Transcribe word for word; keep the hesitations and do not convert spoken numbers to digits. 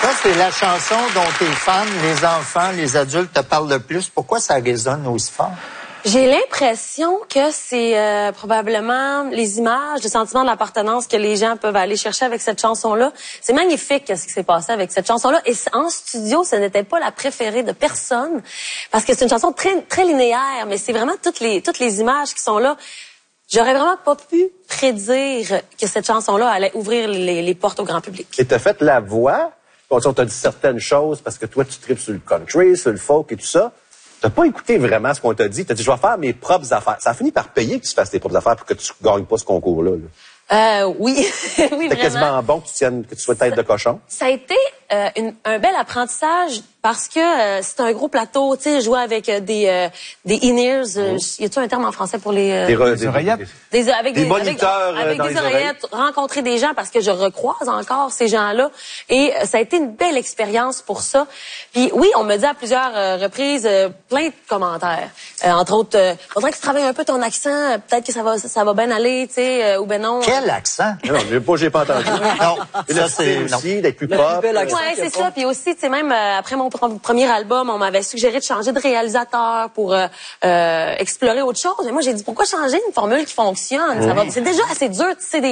Ça, c'est la chanson dont tes fans, les enfants, les adultes te parlent le plus. Pourquoi ça résonne aussi fort? J'ai l'impression que c'est euh, probablement les images, le sentiment de l'appartenance que les gens peuvent aller chercher avec cette chanson-là. C'est magnifique ce qui s'est passé avec cette chanson-là. Et en studio, ce n'était pas la préférée de personne parce que c'est une chanson très très linéaire, mais c'est vraiment toutes les toutes les images qui sont là. J'aurais vraiment pas pu prédire que cette chanson-là allait ouvrir les, les portes au grand public. Et t'as fait la voix. On t'a dit certaines choses parce que toi, tu tripes sur le country, sur le folk et tout ça. T'as pas écouté vraiment ce qu'on t'a dit. T'as dit, je vais faire mes propres affaires. Ça a fini par payer que tu fasses tes propres affaires pour que tu gagnes pas ce concours-là. Là. Euh, oui, oui, C'était quasiment bon que tu tiennes, que tu sois tête de cochon. Ça a été euh, une, un bel apprentissage parce que euh, c'est un gros plateau. Tu sais, jouer avec euh, des euh, des in-ears. Euh, mmh. Y a-t-il un terme en français pour les euh, des, re, des oreillettes? Des, avec des, des moniteurs avec, avec dans des les oreillettes, oreilles. rencontrer des gens parce que je recroise encore ces gens-là et euh, ça a été une belle expérience pour ça. Puis oui, on me dit à plusieurs euh, reprises euh, plein de commentaires. Euh, entre autres, euh, faudrait que tu travailles un peu ton accent. Peut-être que ça va ça va bien aller, tu sais, euh, ou ben non. Quel accent? Non, j'ai pas, j'ai pas entendu. Non, ça c'est aussi d'être plus pop. Ouais, c'est ça. Puis aussi, tu sais, même euh, après mon pr premier album, on m'avait suggéré de changer de réalisateur pour euh, euh, explorer autre chose. Mais moi, j'ai dit pourquoi changer une formule qui fonctionne? Ça va, c'est déjà assez dur, tu sais, des